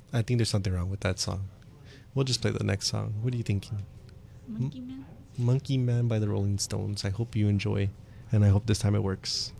I think there's something wrong with that song. We'll just play the next song. What are you thinking? Monkey Man. Monkey Man by the Rolling Stones. I hope you enjoy, and I hope this time it works.